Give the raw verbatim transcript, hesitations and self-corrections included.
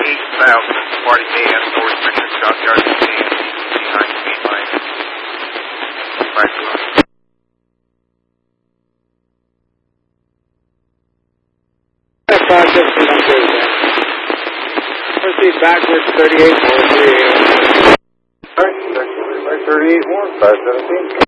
eight thousand, Sparty Band, North Richard, Stockyard, Band, nine speed line. Right to us. five fifteen, I'm good, man. Proceed backwards, thirty-eight, four three eight. Alright, thirty-eight, one, five seventeen.